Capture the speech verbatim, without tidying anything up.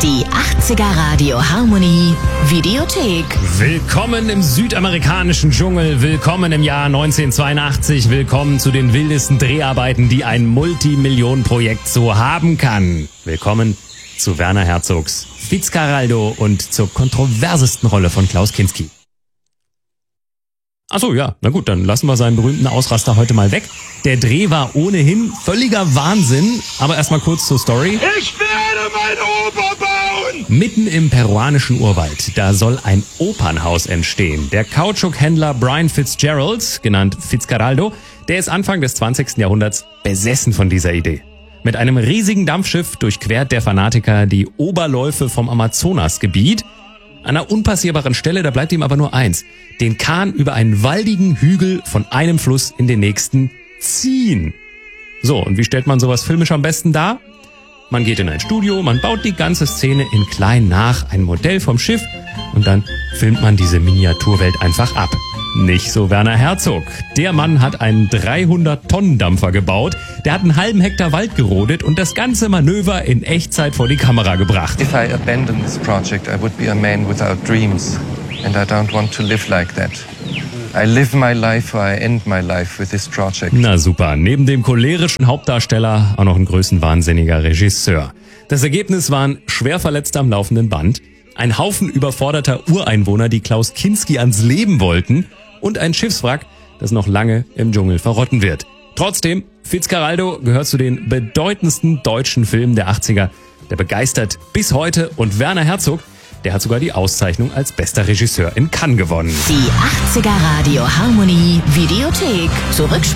Die achtziger Radio Harmonie Videothek. Willkommen im südamerikanischen Dschungel, willkommen im Jahr neunzehnhundertzweiundachtzig, willkommen zu den wildesten Dreharbeiten, die ein Multimillionenprojekt so haben kann. Willkommen zu Werner Herzogs Fitzcarraldo und zur kontroversesten Rolle von Klaus Kinski. Achso, ja, na gut, dann lassen wir seinen berühmten Ausraster heute mal weg. Der Dreh war ohnehin völliger Wahnsinn, aber erstmal kurz zur Story. Ich werde mein Oper bauen! Mitten im peruanischen Urwald, da soll ein Opernhaus entstehen. Der Kautschukhändler Brian Fitzgerald, genannt Fitzcarraldo, der ist Anfang des zwanzigsten Jahrhunderts besessen von dieser Idee. Mit einem riesigen Dampfschiff durchquert der Fanatiker die Oberläufe vom Amazonasgebiet. An einer unpassierbaren Stelle, da bleibt ihm aber nur eins: den Kahn über einen waldigen Hügel von einem Fluss in den nächsten ziehen. So, und wie stellt man sowas filmisch am besten dar? Man geht in ein Studio, man baut die ganze Szene in klein nach, ein Modell vom Schiff, und dann filmt man diese Miniaturwelt einfach ab. Nicht so Werner Herzog. Der Mann hat einen dreihundert-Tonnen-Dampfer gebaut, der hat einen halben Hektar Wald gerodet und das ganze Manöver in Echtzeit vor die Kamera gebracht. If I abandon this project, I would be a man without dreams. And I don't want to live like that. I live my life or I end my life with this project. Na super, neben dem cholerischen Hauptdarsteller auch noch ein größenwahnsinniger Regisseur. Das Ergebnis waren Schwerverletzte am laufenden Band, ein Haufen überforderter Ureinwohner, die Klaus Kinski ans Leben wollten, und ein Schiffswrack, das noch lange im Dschungel verrotten wird. Trotzdem, Fitzcarraldo gehört zu den bedeutendsten deutschen Filmen der achtziger. Der begeistert bis heute, und Werner Herzog, der hat sogar die Auszeichnung als bester Regisseur in Cannes gewonnen. Die achtziger Radio Harmonie Videothek. Zurück